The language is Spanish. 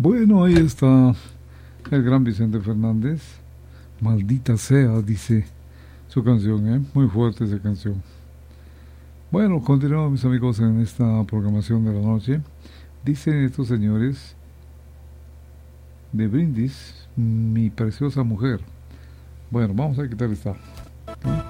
Bueno, ahí está el gran Vicente Fernández. Maldita sea, dice su canción, ¿eh? Muy fuerte esa canción. Bueno, continuamos mis amigos en esta programación de la noche. Dicen estos señores de Brindis, mi preciosa mujer. Bueno, vamos a ver qué tal está.